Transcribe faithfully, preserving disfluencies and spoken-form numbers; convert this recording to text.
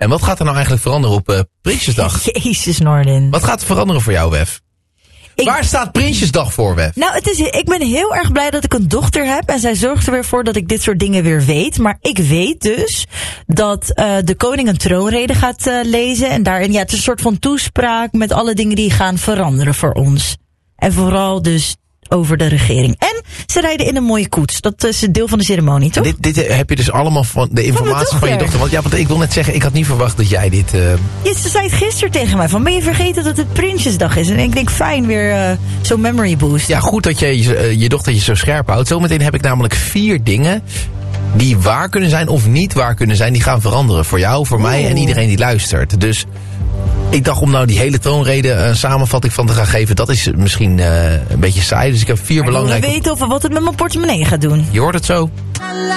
En wat gaat er nou eigenlijk veranderen op uh, Prinsjesdag? Jezus, Nordin. Wat gaat er veranderen voor jou, Wef? Ik... Waar staat Prinsjesdag voor, Wef? Nou, het is, ik ben heel erg blij dat ik een dochter heb. En zij zorgt er weer voor dat ik dit soort dingen weer weet. Maar ik weet dus dat uh, de koning een troonrede gaat uh, lezen. En daarin, ja, het is een soort van toespraak met alle dingen die gaan veranderen voor ons. En vooral dus over de regering. En ze rijden in een mooie koets. Dat is een deel van de ceremonie, toch? Dit, dit heb je dus allemaal van de informatie van, van je dochter. Want ja, want ik wil net zeggen, ik had niet verwacht dat jij dit... Uh... Ja, ze zei het gisteren tegen mij. Van, ben je vergeten dat het Prinsjesdag is? En ik denk, fijn, weer uh, zo'n memory boost. Ja, goed dat je uh, je dochter je zo scherp houdt. Zometeen heb ik namelijk vier dingen die waar kunnen zijn of niet waar kunnen zijn. Die gaan veranderen voor jou, voor mij en iedereen die luistert. Dus... ik dacht om nou die hele troonrede een samenvatting van te gaan geven, dat is misschien uh, een beetje saai. Dus ik heb vier maar belangrijke... ik wil weten of wat het met mijn portemonnee gaat doen. Je hoort het zo.